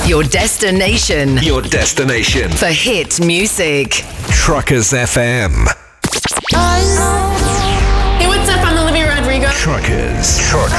Your destination. Your destination. For hit music. Truckers FM. Hey, what's up? I'm Olivia Rodrigo. Truckers.